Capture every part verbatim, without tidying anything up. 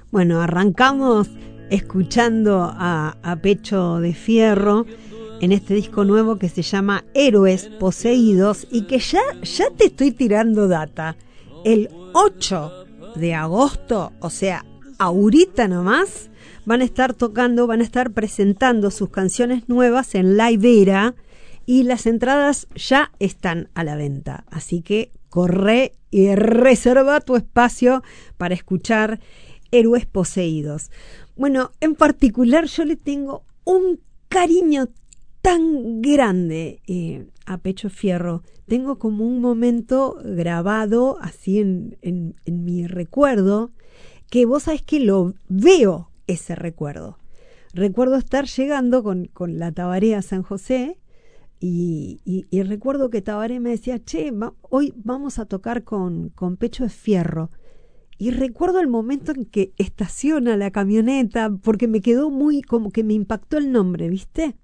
Bueno, arrancamos escuchando a, a Pecho de Fierro en este disco nuevo que se llama Héroes Poseídos y que ya, ya te estoy tirando data. El ocho de agosto, o sea, ahorita nomás, van a estar tocando, van a estar presentando sus canciones nuevas en Live Era y las entradas ya están a la venta. Así que corre y reserva tu espacio para escuchar Héroes Poseídos. Bueno, en particular yo le tengo un cariño tan grande eh, a Pecho Fierro. Tengo como un momento grabado así en, en, en mi recuerdo, que vos sabés que lo veo ese recuerdo. Recuerdo estar llegando con, con la Tabaré a San José y, y, y recuerdo que Tabaré me decía, che, va, hoy vamos a tocar con, con Pecho de Fierro. Y recuerdo el momento en que estaciona la camioneta, porque me quedó muy, como que me impactó el nombre, ¿viste?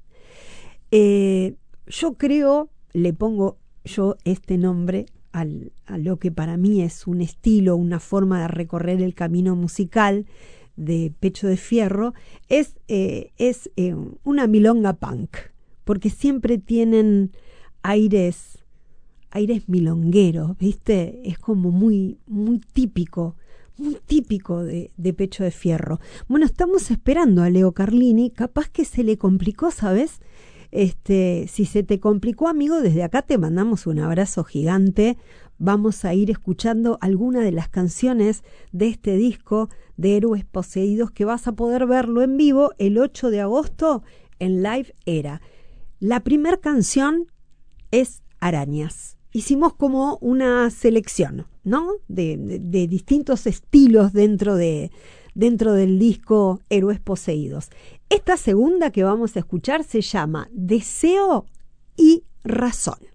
Eh, yo creo, le pongo yo este nombre al, a lo que para mí es un estilo, una forma de recorrer el camino musical de Pecho de Fierro, es, eh, es eh, una milonga punk, porque siempre tienen aires, aires milongueros, ¿viste? Es como muy, muy típico, muy típico de, de Pecho de Fierro. Bueno, estamos esperando a Leo Carlini, capaz que se le complicó, ¿sabes? Este, si se te complicó, amigo, desde acá te mandamos un abrazo gigante. Vamos a ir escuchando algunas de las canciones de este disco de Héroes Poseídos, que vas a poder verlo en vivo el ocho de agosto en Live Era. La primera canción es Arañas. Hicimos como una selección, ¿no? De, de, de distintos estilos dentro de, dentro del disco Héroes Poseídos. Esta segunda que vamos a escuchar se llama Deseo y Razón.